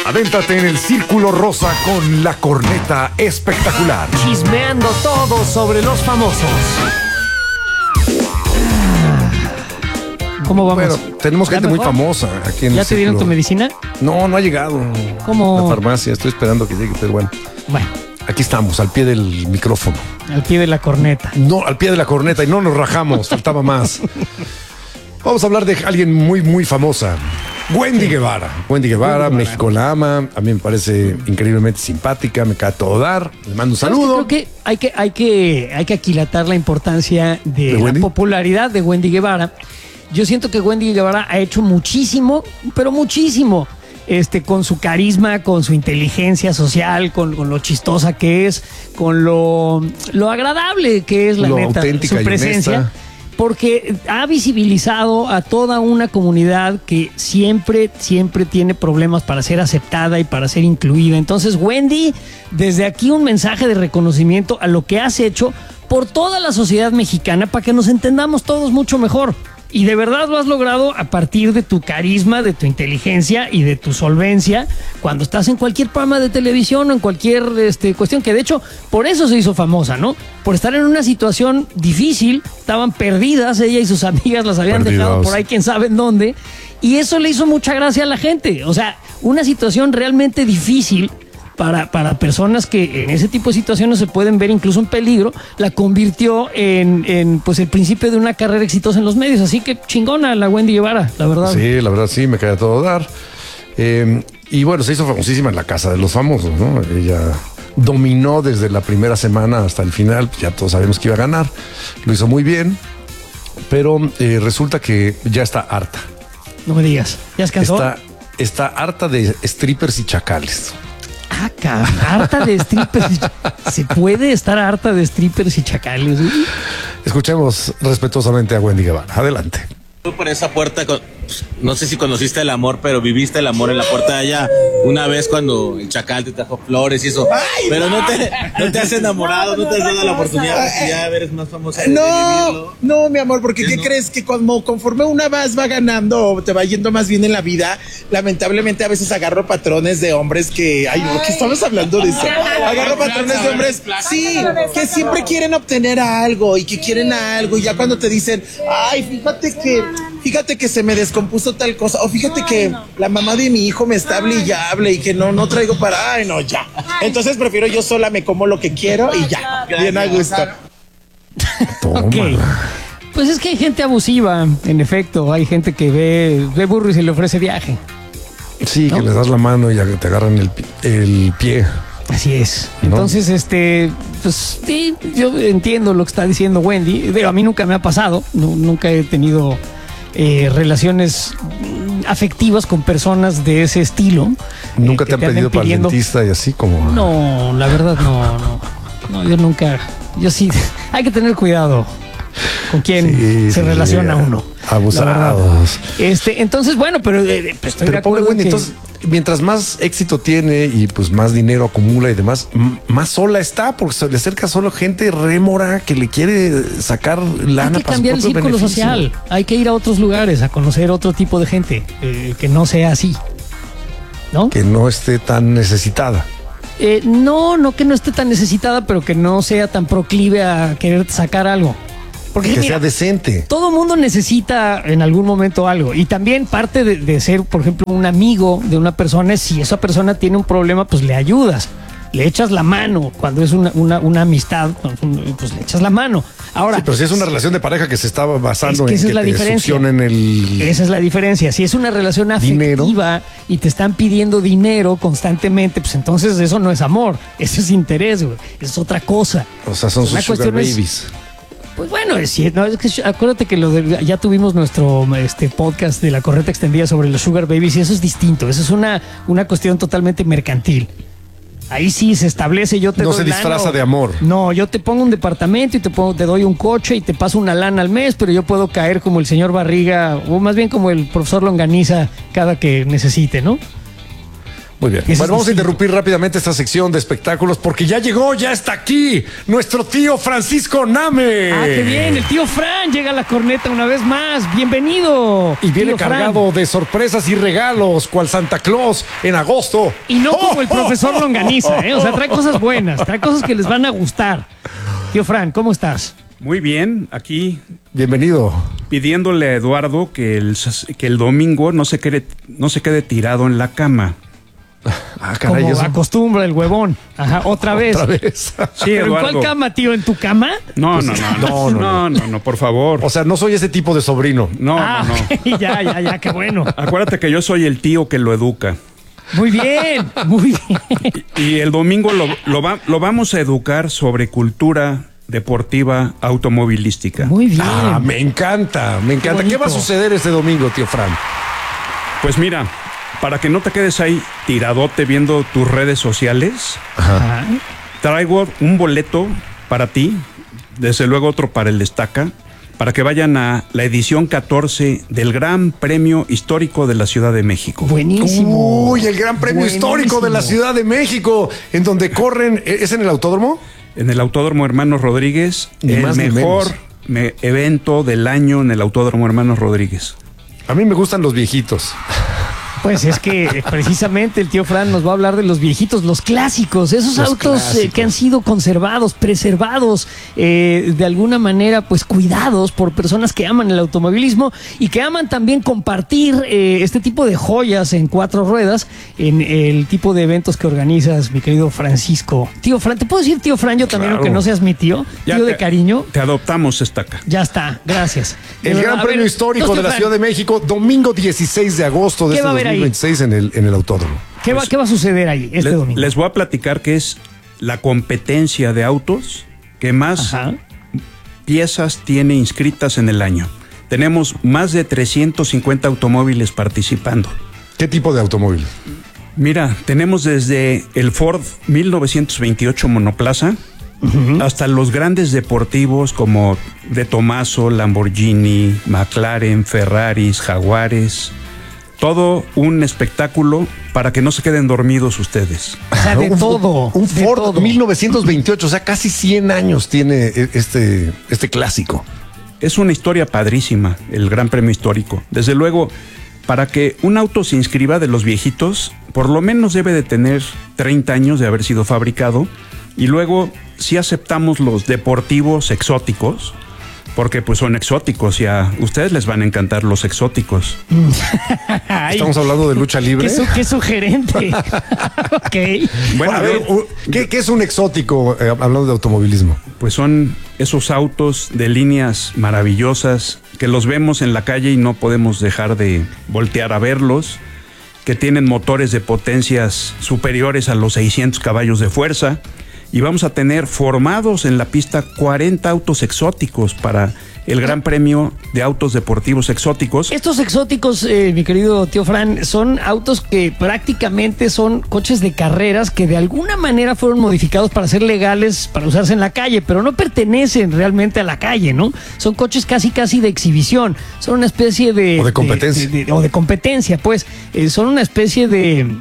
Adéntrate en el Círculo Rosa con la corneta espectacular. Chismeando todo sobre los famosos. ¿Cómo vamos? Bueno, tenemos gente muy famosa aquí en el ¿Ya te dieron Círculo. tu medicina? No, no ha llegado. ¿Cómo? La farmacia, estoy esperando que llegue, pero bueno. Bueno, Aquí estamos, al pie del micrófono. al pie de la corneta. No, al pie de la corneta y no nos rajamos, faltaba más. Vamos a hablar de alguien muy, muy famosa. Wendy Guevara. Wendy Guevara, México la ama. A mí me parece increíblemente simpática, me cae a todo dar. Le mando un saludo. Creo que hay que aquilatar la importancia de la Wendy? popularidad de Wendy Guevara. Yo siento que Wendy Guevara ha hecho muchísimo, pero muchísimo, con su carisma, con su inteligencia social, con lo chistosa que es, con lo agradable que es, la Lo neta, auténtica su y presencia. honesta. Porque ha visibilizado a toda una comunidad que siempre tiene problemas para ser aceptada y para ser incluida. Entonces, Wendy, desde aquí un mensaje de reconocimiento a lo que has hecho por toda la sociedad mexicana para que nos entendamos todos mucho mejor. Y de verdad lo has logrado a partir de tu carisma, de tu inteligencia y de tu solvencia cuando estás en cualquier programa de televisión o en cualquier cuestión, que de hecho por eso se hizo famosa, ¿no? Por estar en una situación difícil, estaban perdidas, ella y sus amigas las habían dejado por ahí quién sabe en dónde, y eso le hizo mucha gracia a la gente. O sea, una situación realmente difícil para personas que en ese tipo de situaciones se pueden ver incluso en peligro, la convirtió en pues el principio de una carrera exitosa en los medios. Así que chingona la Wendy Guevara, la verdad. Sí, la verdad sí, me cae a todo dar. Y bueno, se hizo famosísima en la casa de los famosos, ¿no? Ella dominó desde la primera semana hasta el final, ya todos sabemos que iba a ganar, lo hizo muy bien, pero resulta que ya está harta. No me digas, ¿ya descansó? Está harta de strippers y chacales. Ah, cabrón, harta de strippers. ¿Se puede estar harta de strippers y chacales? Escuchemos respetuosamente a Wendy Guevara. Adelante. Por esa puerta, no sé si conociste el amor, pero viviste el amor en la puerta de allá una vez cuando el chacal te trajo flores y eso. Ay, pero no te has enamorado, no te has dado la oportunidad porque ya eres más famosa de vivirlo. No, mi amor, porque ¿qué crees? Que conforme una va ganando o te va yendo más bien en la vida, lamentablemente a veces agarro patrones de hombres que, ¿qué estamos hablando de eso? Agarro patrones de hombres, sí, que siempre quieren obtener algo y que quieren algo, y ya cuando te dicen, ay, fíjate que se me descompuso tal cosa, o fíjate que la mamá de mi hijo me está hable y que no traigo para, ay, no, ya. Entonces prefiero yo sola, me como lo que quiero y ya, bien a gusto. Toma. Ok. Pues es que hay gente abusiva, en efecto. Hay gente que ve burro y se le ofrece viaje. Sí, ¿no? que les das la mano y ya te agarran el pie. Así es. ¿No? Entonces, pues sí, yo entiendo lo que está diciendo Wendy. Digo, a mí nunca me ha pasado. Nunca he tenido relaciones afectivas con personas de ese estilo. ¿Nunca que te han pedido anden para el pidiendo- dentista y así como? No, la verdad no, yo nunca. Yo sí, hay que tener cuidado con quién Sí, se sí, relaciona sí, uno. abusados. Entonces, bueno, pero pues estoy de Pero pobre acuerdo Wendy, que- entonces, mientras más éxito tiene y pues más dinero acumula y demás, más sola está, porque se le acerca solo gente rémora que le quiere sacar lana hay que para su cambiar el propio círculo beneficio. social. Hay que ir a otros lugares a conocer otro tipo de gente que no sea así, ¿no? Que no esté tan necesitada. No que no esté tan necesitada, pero que no sea tan proclive a querer sacar algo. Porque Que mira, sea decente. todo mundo necesita en algún momento algo. Y también parte de ser, por ejemplo, un amigo de una persona es si esa persona tiene un problema, pues le ayudas. Le echas la mano. Cuando es una amistad, pues le echas la mano. Ahora, Sí, pero si es una relación de pareja que se está basando es que esa en es la que te diferencia. succionen el... esa es la diferencia. Si es una relación Dinero. afectiva y te están pidiendo dinero constantemente, pues entonces eso no es amor. Eso es interés, güey. Es otra cosa. O sea, son La sus sugar cuestión es- babies. Pues bueno, es que acuérdate que ya tuvimos nuestro podcast de la correta extendida sobre los sugar babies y eso es distinto. Eso es una cuestión totalmente mercantil. Ahí sí se establece, yo te No doy se disfraza de amor. No, yo te pongo un departamento y te doy un coche y te paso una lana al mes, pero yo puedo caer como el señor Barriga o más bien como el profesor Longaniza cada que necesite, ¿no? Muy bien. Ese Bueno, es vamos a distinto. interrumpir rápidamente esta sección de espectáculos porque ya llegó, ya está aquí nuestro tío Francisco Name. Ah, qué bien, el tío Fran llega a la corneta una vez más. Bienvenido. Y viene tío Fran. cargado de sorpresas y regalos, cual Santa Claus en agosto. Y no como el profesor Longaniza, ¿eh? O sea, trae cosas buenas, trae cosas que les van a gustar. Tío Fran, ¿cómo estás? Muy bien, aquí Bienvenido. pidiéndole a Eduardo que el domingo no se quede tirado en la cama. Ah, caray, Como eso. acostumbra el huevón. Ajá, otra vez. Otra vez. Sí, ¿Pero en Eduardo. cuál cama, tío? ¿En tu cama? No, por favor. O sea, no soy ese tipo de sobrino. No. ok, ya, qué bueno. Acuérdate que yo soy el tío que lo educa. Muy bien, muy bien. Y el domingo lo vamos a educar sobre cultura deportiva automovilística. Muy bien. Ah, me encanta, me encanta. ¿Qué va a bonito. suceder este domingo, tío Fran? Pues mira, para que no te quedes ahí tiradote viendo tus redes sociales, Ajá. traigo un boleto para ti, desde luego otro para el Destaca, para que vayan a la edición 14 del Gran Premio Histórico de la Ciudad de México. Buenísimo. Uy, el Gran Premio Histórico de la Ciudad de México, en donde corren, ¿es en el autódromo? En el Autódromo Hermanos Rodríguez, Ni el más ni mejor evento del año en el Autódromo Hermanos Rodríguez. A mí me gustan los viejitos. Pues es que precisamente el tío Fran nos va a hablar de los viejitos, los clásicos, esos Los autos clásicos. que han sido conservados, preservados, de alguna manera pues cuidados por personas que aman el automovilismo y que aman también compartir este tipo de joyas en 4 ruedas en el tipo de eventos que organizas, mi querido Francisco. Tío Fran, ¿te puedo decir tío Fran yo también, Claro. aunque no seas mi tío? Ya Tío de cariño. Te adoptamos, Destaca. Ya está, gracias. El Gran A Premio ver, Histórico tío de la Fran, Ciudad de México, domingo 16 de agosto de ¿Qué este va a haber ahí? 2026 en el autódromo. ¿Qué va a suceder ahí este domingo? Les voy a platicar que es la competencia de autos que más Ajá. piezas tiene inscritas en el año. Tenemos más de 350 automóviles participando. ¿Qué tipo de automóvil? Mira, tenemos desde el Ford 1928 monoplaza hasta los grandes deportivos como De Tomaso, Lamborghini, McLaren, Ferraris, Jaguares. Todo un espectáculo para que no se queden dormidos ustedes. O sea, de todo. Un de Ford todo. 1928, o sea, casi 100 años tiene este clásico. Es una historia padrísima, el Gran Premio Histórico. Desde luego, para que un auto se inscriba de los viejitos, por lo menos debe de tener 30 años de haber sido fabricado. Y luego, si aceptamos los deportivos exóticos, porque pues son exóticos y a ustedes les van a encantar los exóticos. Ay, Estamos hablando de lucha libre. qué sugerente. Ok. Bueno, a ver, ¿qué es un exótico hablando de automovilismo? pues son esos autos de líneas maravillosas que los vemos en la calle y no podemos dejar de voltear a verlos, que tienen motores de potencias superiores a los 600 caballos de fuerza, y vamos a tener formados en la pista 40 autos exóticos para el Gran Premio de Autos Deportivos Exóticos. Estos exóticos, mi querido tío Fran, son autos que prácticamente son coches de carreras que de alguna manera fueron modificados para ser legales, para usarse en la calle, pero no pertenecen realmente a la calle, ¿no? Son coches casi de exhibición. Son una especie de... O de competencia. o de competencia, pues. Son una especie de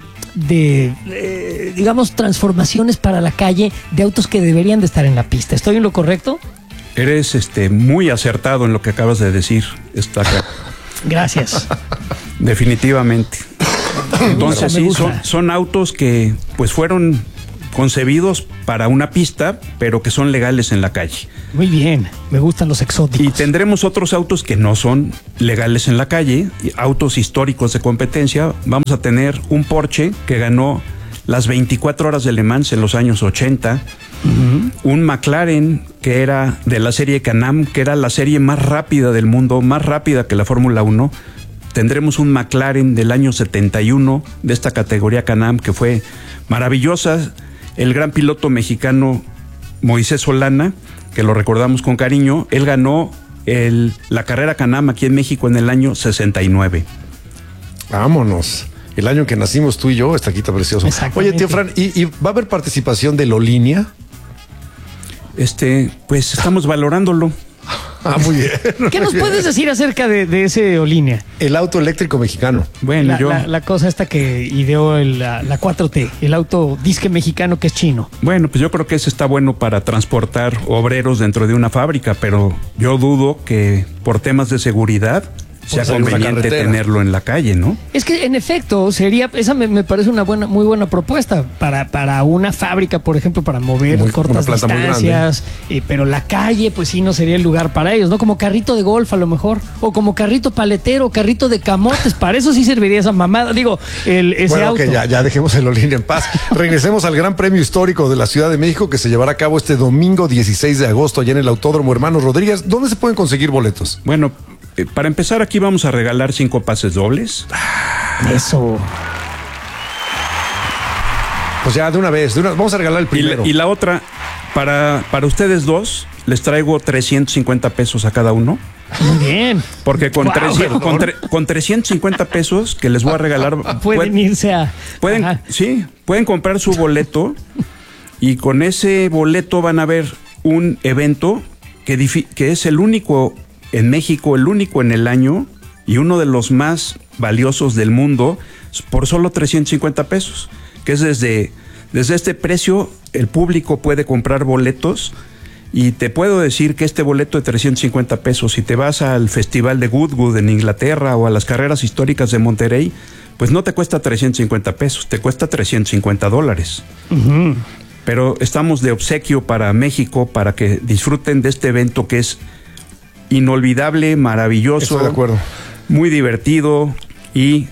digamos, transformaciones para la calle de autos que deberían de estar en la pista. ¿Estoy en lo correcto? Eres muy acertado en lo que acabas de decir, Estaca. Gracias. Definitivamente. Entonces Me sí, gusta. son autos que pues fueron concebidos para una pista, pero que son legales en la calle. Muy bien, me gustan los exóticos. Y tendremos otros autos que no son legales en la calle, autos históricos de competencia. Vamos a tener un Porsche que ganó las 24 horas de Le Mans en los años 80, un McLaren que era de la serie Can-Am, que era la serie más rápida del mundo, más rápida que la Fórmula 1. Tendremos un McLaren del año 71 de esta categoría Can-Am que fue maravillosa. El gran piloto mexicano Moisés Solana, que lo recordamos con cariño, él ganó la carrera Can-Am aquí en México en el año 69. Vámonos. El año que nacimos tú y yo, está aquí, está precioso. Exactamente. Oye, tío Fran, ¿y va a haber participación de Lolinia? Pues estamos valorándolo. Muy bien. ¿Qué nos puedes decir acerca de ese Olínea? El auto eléctrico mexicano. Bueno, La cosa esta que ideó la 4T, el auto disque mexicano que es chino. Bueno, pues yo creo que ese está bueno para transportar obreros dentro de una fábrica, pero yo dudo que por temas de seguridad sea salir a una conveniente carretera. tenerlo en la calle, ¿no? Es que en efecto esa me parece una muy buena propuesta para una fábrica, por ejemplo, para mover cortas una planta muy distancias, pero la calle pues sí no sería el lugar para ellos, ¿no? Como carrito de golf a lo mejor, o como carrito paletero, carrito de camotes, para eso sí serviría esa mamada, digo, ese Bueno, auto. que ya dejemos el Olínea en paz. Regresemos al Gran Premio Histórico de la Ciudad de México que se llevará a cabo este domingo 16 de agosto allá en el Autódromo Hermanos Rodríguez. ¿Dónde se pueden conseguir boletos? Bueno, para empezar aquí vamos a regalar 5 pases dobles. Eso. Pues ya de una vez, vamos a regalar el primero. Y la otra, para ustedes dos, les traigo 350 pesos a cada uno. Muy bien. Porque con, Wow, 300, perdón. con 350 pesos que les voy a regalar, Pueden irse a... pueden, Ajá. sí, pueden comprar su boleto y con ese boleto van a ver un evento que es el único en México, el único en el año y uno de los más valiosos del mundo por solo 350 pesos, que es desde este precio el público puede comprar boletos. Y te puedo decir que este boleto de 350 pesos, si te vas al Festival de Goodwood en Inglaterra o a las carreras históricas de Monterrey, pues no te cuesta 350 pesos, te cuesta $350. Ujú. Pero estamos de obsequio para México, para que disfruten de este evento que es inolvidable, maravilloso, Estoy de acuerdo. muy divertido y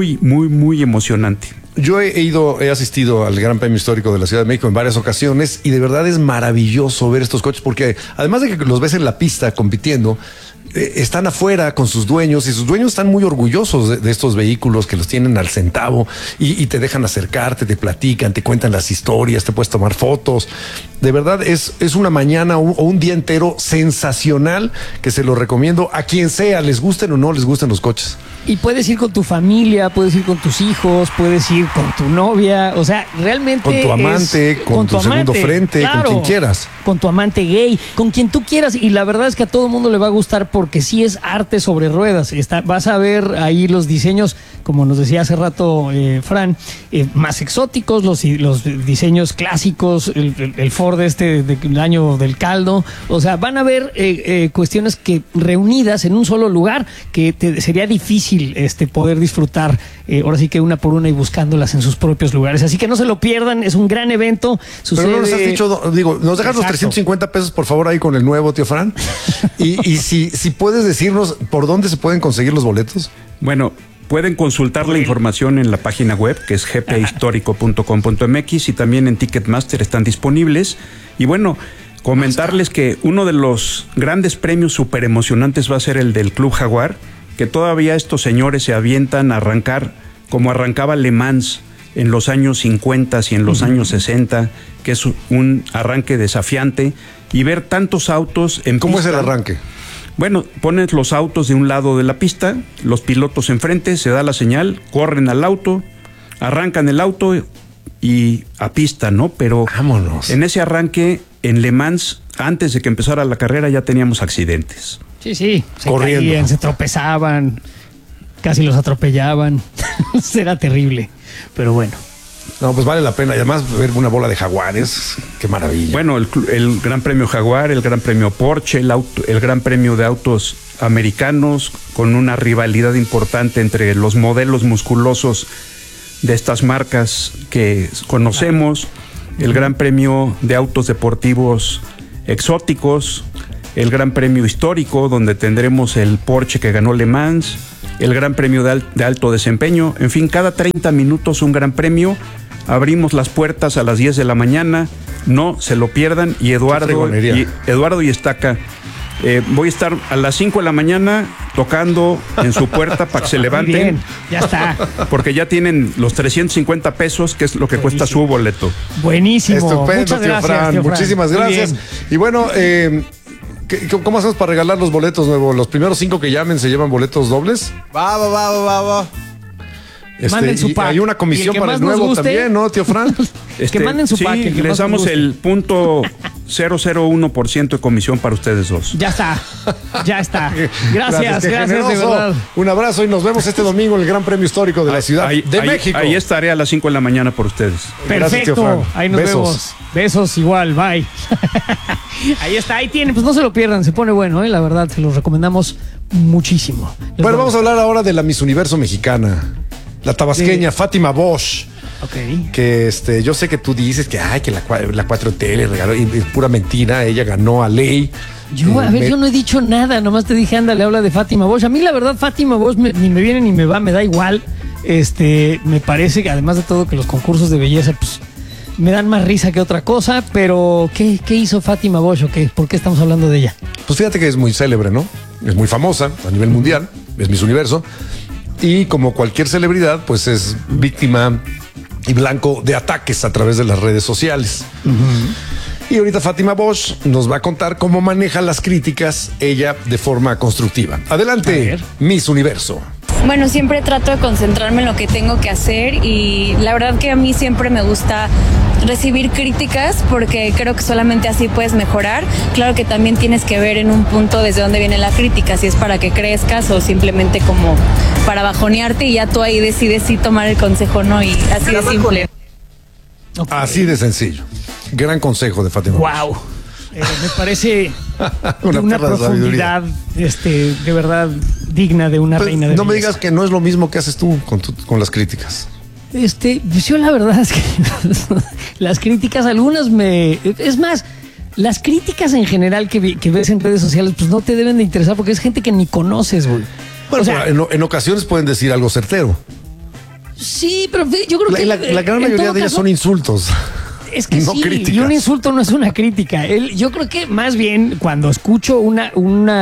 muy emocionante. Yo he asistido al Gran Premio Histórico de la Ciudad de México en varias ocasiones y de verdad es maravilloso ver estos coches porque además de que los ves en la pista compitiendo, están afuera con sus dueños y sus dueños están muy orgullosos de estos vehículos que los tienen al centavo y te dejan acercarte, te platican, te cuentan las historias, te puedes tomar fotos. De verdad es una mañana o un día entero sensacional que se lo recomiendo a quien sea, les gusten o no les gusten los coches. Y puedes ir con tu familia, puedes ir con tus hijos, puedes ir con tu novia, o sea, realmente Con tu amante, con tu segundo frente, con quien quieras. Con tu amante gay, con quien tú quieras. Y la verdad es que a todo el mundo le va a gustar porque sí es arte sobre ruedas. Vas a ver ahí los diseños, como nos decía hace rato Fran, más exóticos, los diseños clásicos, el Ford del año del caldo. O sea, van a ver cuestiones que reunidas en un solo lugar que sería difícil poder disfrutar ahora sí que una por una y buscándolas en sus propios lugares. Así que no se lo pierdan, es un gran evento. Pero no nos has dicho, nos dejas los Exacto. 350 pesos por favor ahí con el nuevo, tío Fran. Y si puedes decirnos por dónde se pueden conseguir los boletos. Bueno, pueden consultar la información en la página web que es gphistórico.com.mx y también en Ticketmaster están disponibles. Y bueno, comentarles que uno de los grandes premios súper emocionantes va a ser el del Club Jaguar, que todavía estos señores se avientan a arrancar como arrancaba Le Mans en los años 50 y en los años 60, que es un arranque desafiante, y ver tantos autos en ¿Cómo pista. es el arranque? Bueno, pones los autos de un lado de la pista, los pilotos enfrente, se da la señal, corren al auto, arrancan el auto y a pista, ¿no? Pero vámonos. En ese arranque, en Le Mans, antes de que empezara la carrera, ya teníamos accidentes. Sí, se Corriendo. caían, se tropezaban, casi los atropellaban. Será terrible, pero bueno. No, pues vale la pena. Y además ver una bola de jaguares, qué maravilla. Bueno, el Gran Premio Jaguar, el Gran Premio Porsche, el Gran Premio de autos americanos, con una rivalidad importante entre los modelos musculosos de estas marcas que conocemos, el Gran Premio de autos deportivos exóticos, el Gran Premio histórico, donde tendremos el Porsche que ganó Le Mans, el Gran Premio de alto desempeño, en fin, cada 30 minutos un Gran Premio. Abrimos las puertas a las 10 de la mañana, no se lo pierdan. Y Eduardo y Estaca, voy a estar a las 5 de la mañana tocando en su puerta para que se levanten. Muy bien, ya está. Porque ya tienen los 350 pesos, que es lo que cuesta su boleto. Buenísimo. Estupendo, Muchas tío gracias, Fran. tío Fran. Muchísimas Muy gracias. bien. Y bueno, ¿cómo hacemos para regalar los boletos nuevos? Los primeros 5 que llamen se llevan boletos dobles. Va. Manden su y pack. hay una Y comisión el que para el más nos nuevo guste, también, ¿no, tío Fran? Que manden su sí, pack, el que les más damos nos guste. el punto 0.001% de comisión para ustedes dos. Ya está. Gracias, qué de generoso. verdad. Un abrazo y nos vemos este domingo en el Gran Premio Histórico de la Ciudad de México. Ahí estaré a las 5 de la mañana por ustedes. Gracias, tío Perfecto. Fran. Ahí nos Besos. vemos. Besos igual, bye. Ahí está, ahí tienen. Pues no se lo pierdan, se pone bueno, la verdad, se los recomendamos muchísimo. Bueno, vamos a hablar ahora de la Miss Universo mexicana, la tabasqueña Fátima Bosch. Ok. Que yo sé que tú dices que la 4T le regaló, y es pura mentira, ella ganó a ley. Yo no he dicho nada, nomás te dije, ándale, habla de Fátima Bosch. A mí la verdad Fátima Bosch ni me viene ni me va, me da igual. Me parece que además de todo que los concursos de belleza, pues, me dan más risa que otra cosa, pero ¿qué hizo Fátima Bosch o qué? ¿Por qué estamos hablando de ella? Pues fíjate que es muy célebre, ¿no? Es muy famosa a nivel mundial, es Miss Universo. Y como cualquier celebridad, pues es víctima y blanco de ataques a través de las redes sociales. Y ahorita Fátima Bosch nos va a contar cómo maneja las críticas ella de forma constructiva. Adelante, Miss Universo. Bueno, siempre trato de concentrarme en lo que tengo que hacer y la verdad que a mí siempre me gusta recibir críticas porque creo que solamente así puedes mejorar. Claro que también tienes que ver en un punto desde dónde viene la crítica, si es para que crezcas o simplemente como para bajonearte y ya tú ahí decides si tomar el consejo o no, y así de simple. Okay. Así de sencillo. Gran consejo de Fátima Bosch. Wow. Me parece de una perla de profundidad de verdad digna de una Pues, reina de no me belleza. digas que no es lo mismo que haces tú con las críticas. Pues yo la verdad es que las críticas, algunas es más, las críticas en general que ves en redes sociales, pues no te deben de interesar porque es gente que ni conoces, güey. Bueno, O sea, en ocasiones pueden decir algo certero. sí, pero yo creo que La gran en mayoría todo de ellas caso, son insultos. es que no sí, críticas. y un insulto no es una crítica. Yo creo que más bien cuando escucho una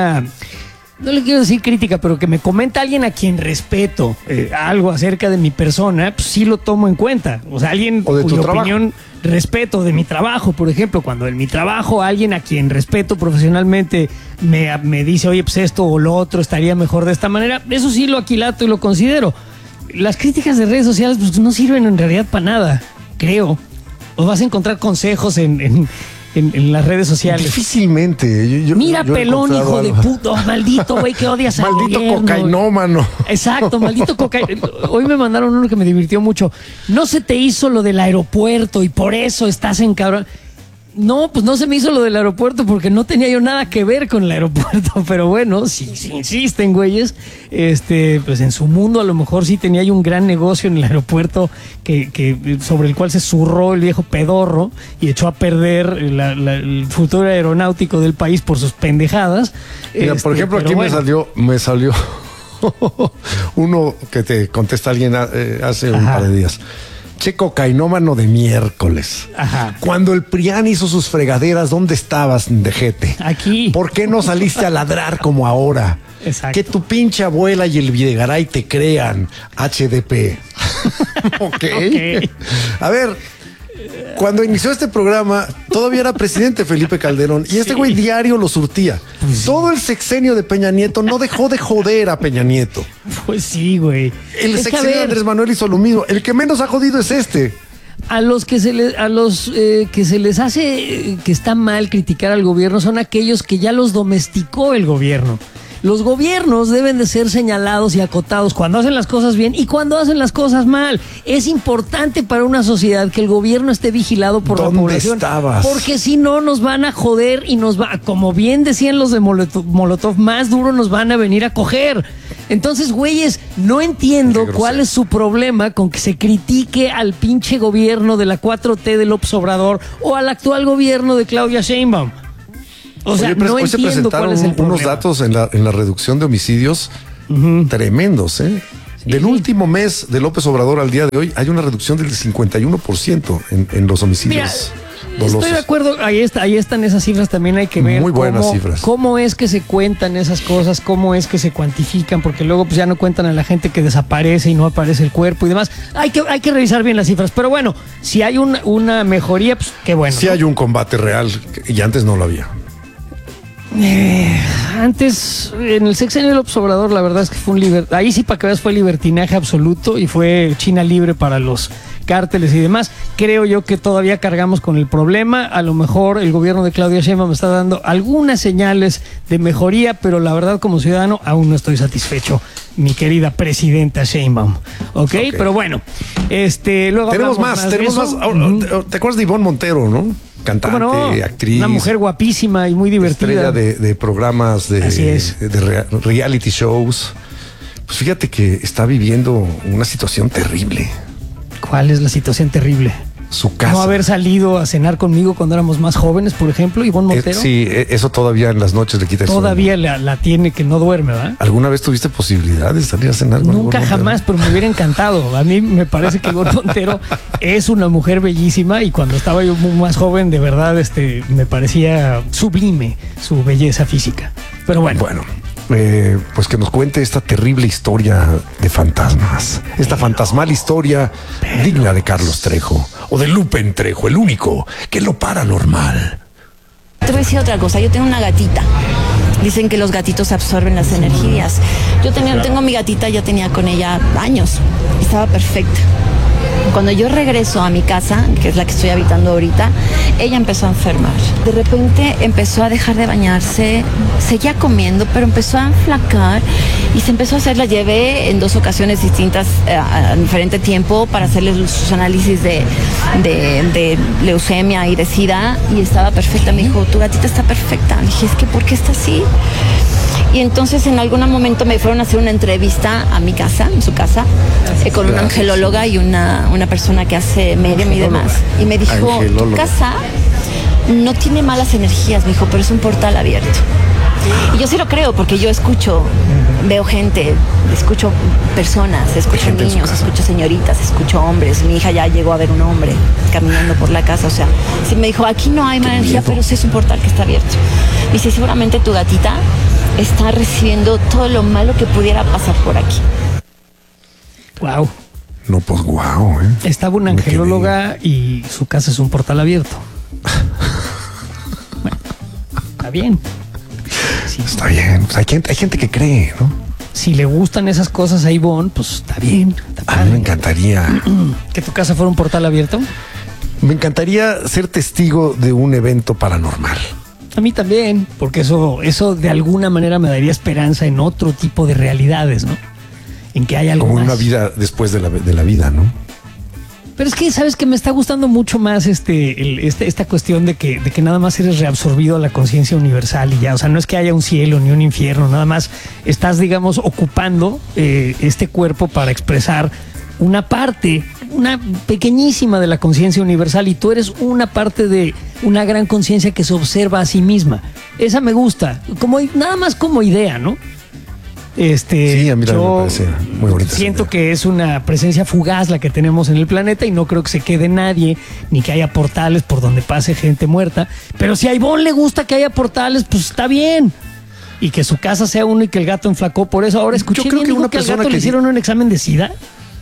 no le quiero decir crítica, pero que me comenta alguien a quien respeto algo acerca de mi persona, pues sí lo tomo en cuenta. O sea, alguien O de tu cuya trabajo. opinión respeto de mi trabajo, por ejemplo, cuando en mi trabajo alguien a quien respeto profesionalmente me dice, oye, pues esto o lo otro estaría mejor de esta manera, eso sí lo aquilato y lo considero. Las críticas de redes sociales pues no sirven en realidad para nada, creo. O vas a encontrar consejos en las redes sociales. Difícilmente. Mira, yo he pelón, hijo encontrado de algo. puto, maldito güey que odias al Maldito gobierno. cocainómano. Exacto, maldito cocainómano. Hoy me mandaron uno que me divirtió mucho. No se te hizo lo del aeropuerto y por eso estás en cabrón. No, pues no se me hizo lo del aeropuerto porque no tenía yo nada que ver con el aeropuerto, pero bueno, si insisten, güeyes, pues en su mundo a lo mejor sí tenía yo un gran negocio en el aeropuerto que sobre el cual se zurró el viejo pedorro y echó a perder el futuro aeronáutico del país por sus pendejadas. Mira, por ejemplo, pero aquí bueno. me salió uno que te contesta alguien hace un Ajá. par de días. Che, cocainómano de miércoles. Ajá. Cuando el PRIAN hizo sus fregaderas, ¿dónde estabas, dejete? Aquí. ¿Por qué no saliste a ladrar como ahora? Exacto. Que tu pinche abuela y el Videgaray te crean, HDP. Ok. A ver, cuando inició este programa, todavía era presidente Felipe Calderón y este güey diario lo surtía. Todo el sexenio de Peña Nieto no dejó de joder a Peña Nieto. Pues sí, güey. El Es que, a sexenio de ver, Andrés Manuel hizo lo mismo. El que menos ha jodido es este. a los que se les hace que está mal criticar al gobierno son aquellos que ya los domesticó el gobierno. Los gobiernos deben de ser señalados y acotados cuando hacen las cosas bien y cuando hacen las cosas mal. Es importante para una sociedad que el gobierno esté vigilado por la ¿Dónde población. estabas? Porque si no nos van a joder y como bien decían los de Molotov, más duro nos van a venir a coger. Entonces, güeyes, no entiendo cuál es su problema con que se critique al pinche gobierno de la 4T de López Obrador o al actual gobierno de Claudia Sheinbaum. O sea, Oye, no hoy se entiendo cuál presentaron es el problema. unos datos en la reducción de homicidios tremendos, ¿eh? Del último mes de López Obrador al día de hoy hay una reducción del 51% en los homicidios dolosos. Estoy de acuerdo, ahí están esas cifras, también hay que ver Muy buenas cifras. Cómo es que se cuentan esas cosas, cómo es que se cuantifican, porque luego pues ya no cuentan a la gente que desaparece y no aparece el cuerpo y demás. Hay que revisar bien las cifras, pero bueno, si hay una mejoría, pues qué bueno. Sí ¿no? hay un combate real y antes no lo había. Antes, en el sexenio de López Obrador, la verdad es que fue ahí sí, para que veas, fue libertinaje absoluto y fue China libre para los cárteles y demás. Creo yo que todavía cargamos con el problema. A lo mejor el gobierno de Claudia Sheinbaum me está dando algunas señales de mejoría, pero la verdad, como ciudadano, aún no estoy satisfecho, mi querida presidenta Sheinbaum. ¿Ok? Pero bueno, luego Tenemos más. ¿Te acuerdas de Ivonne Montero, no? Cantante, ¿Cómo no? actriz. Una mujer guapísima y muy divertida. Estrella de programas Así es. de reality shows. Pues fíjate que está viviendo una situación terrible. ¿Cuál es la situación terrible? Su casa. No haber salido a cenar conmigo cuando éramos más jóvenes, por ejemplo, Ivonne Montero. Sí, eso todavía en las noches le quita el Todavía sueño. la tiene que no duerme, ¿verdad? ¿Alguna vez tuviste posibilidad de salir a cenar con Nunca Ivonne jamás, Montero? pero me hubiera encantado. A mí me parece que Ivonne Montero es una mujer bellísima y cuando estaba yo más joven, de verdad, me parecía sublime su belleza física. Pero bueno. Bueno, pues que nos cuente esta terrible historia de fantasmas. Esta fantasmal historia digna de Carlos Trejo o de Lupen Trejo, el único que es lo paranormal. Te voy a decir otra cosa, yo tengo una gatita. Dicen que los gatitos absorben las energías. Tengo mi gatita, ya tenía con ella años. Estaba perfecta. Cuando yo regreso a mi casa, que es la que estoy habitando ahorita, ella empezó a enfermar. De repente empezó a dejar de bañarse, seguía comiendo, pero empezó a enflacar y se empezó a hacer, la llevé en 2 ocasiones distintas a diferente tiempo para hacerle sus análisis de leucemia y de SIDA y estaba perfecta. Me dijo, tu gatita está perfecta. Le dije, es que ¿por qué está así? Y entonces en algún momento me fueron a hacer una entrevista a mi casa, en su casa, con una angelóloga y una persona que hace medium y demás. Y me dijo, tu casa no tiene malas energías, me dijo, pero es un portal abierto. Y yo sí lo creo porque yo escucho, veo gente, escucho personas, escucho niños, escucho señoritas, escucho hombres. Mi hija ya llegó a ver un hombre caminando por la casa, o sea, sí me dijo, aquí no hay mala energía, pero sí es un portal que está abierto. Me dice, seguramente tu gatita está recibiendo todo lo malo que pudiera pasar por aquí. Wow. No, pues guau, Estaba una angelóloga y su casa es un portal abierto. Bueno, está bien. Sí. Está bien. Pues hay gente que cree, ¿no? Si le gustan esas cosas a Ivonne, pues está bien. Está A mí padre. me encantaría. ¿Que tu casa fuera un portal abierto? Me encantaría ser testigo de un evento paranormal. A mí también, porque eso de alguna manera me daría esperanza en otro tipo de realidades, ¿no? En que hay algo Como más. una vida después de la vida, ¿no? Pero es que, ¿sabes que me está gustando mucho más esta cuestión de que nada más eres reabsorbido a la conciencia universal y ya? O sea, no es que haya un cielo ni un infierno, nada más estás, digamos, ocupando este cuerpo para expresar una parte, una pequeñísima de la conciencia universal y tú eres una parte de una gran conciencia que se observa a sí misma. Esa me gusta, nada más como idea, ¿no? Sí, a mí también me parece muy bonita. Siento que es una presencia fugaz la que tenemos en el planeta y no creo que se quede nadie, ni que haya portales por donde pase gente muerta. Pero si a Ivonne le gusta que haya portales, pues está bien. Y que su casa sea uno y que el gato enflacó por eso. Ahora escuché Yo creo bien, que dijo una que al persona gato que le hicieron un examen de SIDA.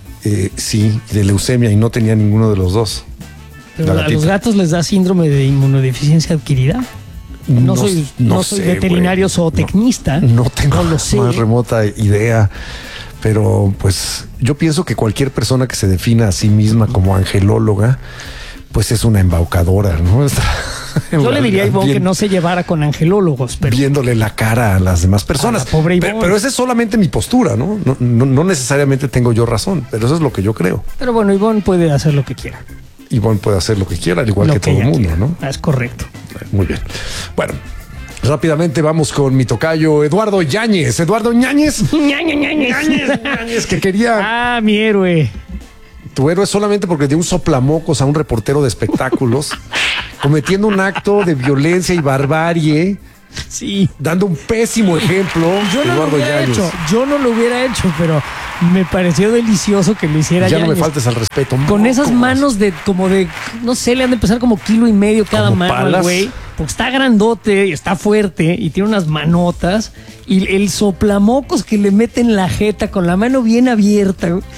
Sí, de leucemia y no tenía ninguno de los dos. Pero La a los gatita. gatos les da síndrome de inmunodeficiencia adquirida. No soy sé, veterinario güey. zootecnista. No tengo lo sé. más remota idea. Pero pues yo pienso que cualquier persona que se defina a sí misma como angelóloga, pues es una embaucadora, ¿no? Yo le diría a Ivonne que no se llevara con angelólogos, pero viéndole la cara a las demás personas. A la pobre Ivonne. Pero esa es solamente mi postura, ¿no? No necesariamente tengo yo razón, pero eso es lo que yo creo. pero bueno, Ivonne puede hacer lo que quiera. Ivonne puede hacer lo que quiera, al igual Lo que todo el ella mundo, quiera. ¿no? Es correcto. Muy bien. Bueno, rápidamente vamos con mi tocayo Eduardo Yáñez. Eduardo Ñañez. Ñañez, que quería. Ah, mi héroe. Tu héroe solamente porque dio un soplamocos a un reportero de espectáculos, cometiendo un acto de violencia y barbarie, Sí. dando un pésimo ejemplo. Yo no Eduardo lo hubiera Yáñez. hecho. Yo no lo hubiera hecho, pero me pareció delicioso que lo hiciera Ya no me Yáñez. faltes al respeto. Con esas mocos. manos no sé, le han de empezar como 1.5 kilos cada Como mano al palas. güey. Porque está grandote, está fuerte y tiene unas manotas. Y el soplamocos que le mete en la jeta con la mano bien abierta. Güey.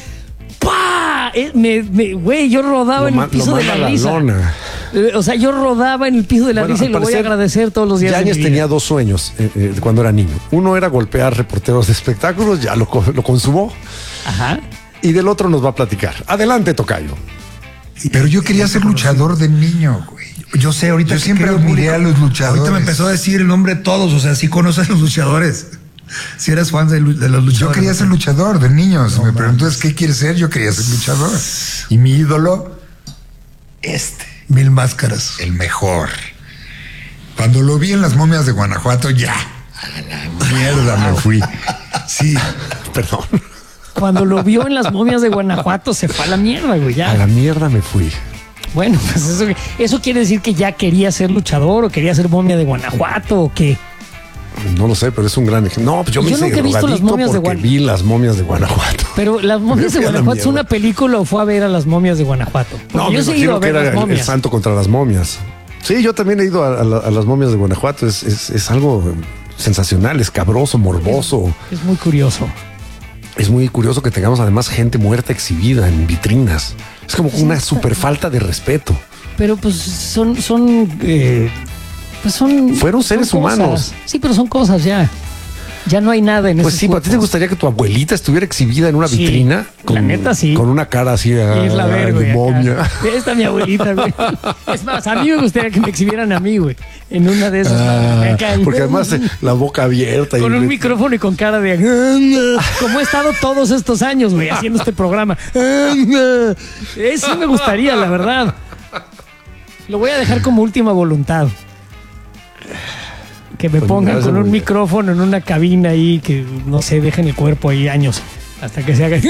¡Pah! Güey, yo rodaba en el piso de la risa. Lona. O sea, yo rodaba en el piso de la Bueno, risa y al lo voy a parecer, agradecer todos los días. de Yáñez mi vida. tenía 2 sueños cuando era niño. Uno era golpear reporteros de espectáculos, ya lo consumó. Ajá. Y del otro nos va a platicar. Adelante, tocayo. Pero yo quería ser luchador de niño, güey. Yo sé, ahorita Yo siempre admiré a los luchadores. Ahorita me empezó a decir el nombre de todos, o sea, sí conoces a los luchadores. Si eres fan de los luchadores. Yo quería ser luchador de niños. Me preguntó, ¿qué quieres ser? Yo quería ser luchador. Y mi ídolo, Mil Máscaras. el mejor. Cuando lo vi en Las Momias de Guanajuato, ya, a la mierda me fui. Sí, Perdón. Cuando lo vio en Las Momias de Guanajuato se fue a la mierda, güey. Ya. A la mierda me fui. Bueno, pues eso quiere decir que ya quería ser luchador o quería ser momia de Guanajuato o qué. No lo sé, pero es un gran ejemplo. No, pues yo me hice nunca he visto Las Momias de porque Guanajuato. vi Las Momias de Guanajuato. Pero Las Momias de Me fui a la Guanajuato es una mierda. película o fue a ver a Las Momias de Guanajuato. Porque No, yo me sí he ido imagino a que ver era Las el Momias. santo contra las momias. Sí, yo también he ido a las momias de Guanajuato. Es algo sensacional, escabroso, morboso. Es muy curioso. Es muy curioso que tengamos además gente muerta exhibida en vitrinas. Es como una super falta de respeto. Pero pues son Fueron seres son cosas. humanos. Sí, pero son cosas ya. Ya no hay nada en Pues esos sí, ¿a ti te cuerpos. gustaría que tu abuelita estuviera exhibida en una Sí, vitrina? la neta sí. Con una cara así Irla a ver, güey. de acá. momia. Esta es mi abuelita, güey. Es más, a mí me gustaría que me exhibieran a mí, güey. En una de esas. Ah, acá. porque además la boca abierta. Con y un micrófono y con cara de... Como he estado todos estos años, güey, haciendo este programa. Eso me gustaría, la verdad. Lo voy a dejar como última voluntad. Que me Pues pongan me con parece un muy bien. micrófono en una cabina ahí, que no sé, dejen el cuerpo ahí años. Hasta que se haga...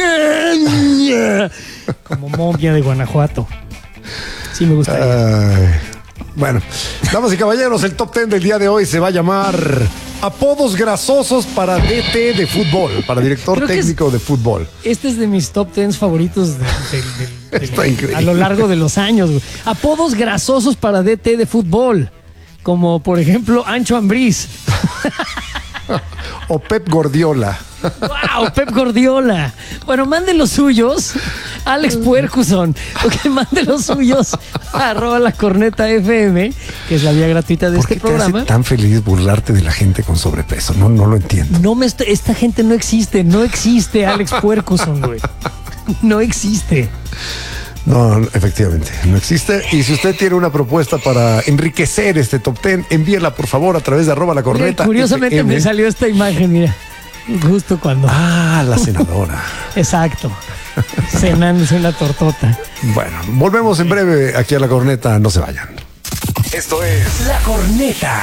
Como momia de Guanajuato. Sí me gustaría. Ay. Bueno, damas y caballeros, el top 10 del día de hoy se va a llamar apodos grasosos para DT de fútbol, para director Creo que técnico de fútbol. Este es de mis top 10 favoritos Está increíble. a lo largo de los años. Güey. Apodos grasosos para DT de fútbol. Como por ejemplo Ancho Ambriz. O Pep Guardiola. ¡Wow! Pep Guardiola. Bueno, manden los suyos. Alex Puercuson. Ok, manden los suyos. @lacorneta.fm, que es la vía gratuita de ¿Por este qué te hace programa. tan feliz burlarte de la gente con sobrepeso? No lo entiendo. Esta gente no existe. No existe Alex Puercuson, güey. No existe. No, efectivamente, no existe. Y si usted tiene una propuesta para enriquecer este top 10, envíela por favor a través de @lacorneta. Mira, curiosamente FM. me salió esta imagen, mira. Justo cuando. Ah, la senadora. Exacto. Cenándose una tortota. Bueno, volvemos en breve aquí a La Corneta. No se vayan. Esto es La Corneta.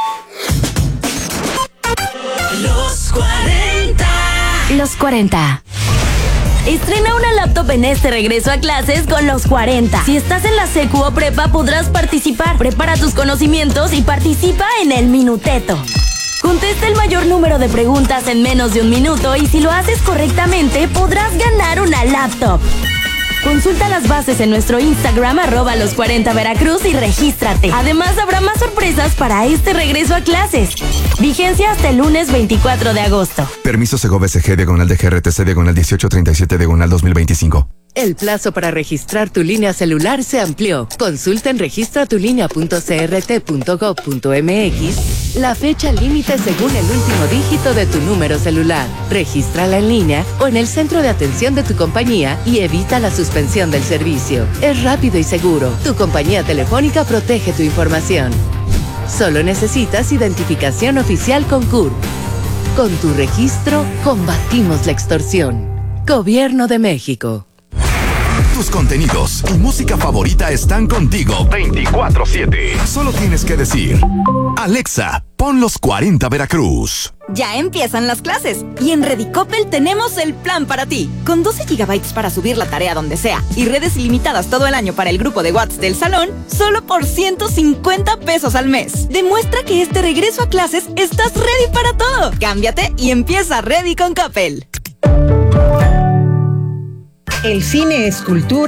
Los 40. Los 40. Estrena una laptop en este regreso a clases con los 40. Si estás en la secu o prepa podrás participar. Prepara tus conocimientos y participa en el Minuteto. Contesta el mayor número de preguntas en menos de un minuto y si lo haces correctamente podrás ganar una laptop. Consulta las bases en nuestro Instagram @los40 Veracruz y regístrate. Además habrá más sorpresas para este regreso a clases. Vigencia hasta el lunes 24 de agosto. Permiso Segov SG /DGRTC /1837 /2025. El plazo para registrar tu línea celular se amplió. Consulta en registratulínea.crt.gov.mx la fecha límite según el último dígito de tu número celular. Regístrala en línea o en el centro de atención de tu compañía y evita la suspensión del servicio. Es rápido y seguro. Tu compañía telefónica protege tu información. Solo necesitas identificación oficial con CURP. Con tu registro, combatimos la extorsión. Gobierno de México. Tus contenidos y música favorita están contigo 24/7. Solo tienes que decir: Alexa, pon los 40 Veracruz. Ya empiezan las clases y en Redicopel tenemos el plan para ti. Con 12 GB para subir la tarea donde sea y redes ilimitadas todo el año para el grupo de WhatsApp del salón, solo por 150 pesos al mes. Demuestra que este regreso a clases estás ready para todo. Cámbiate y empieza Ready con Coppel. El cine es cultura.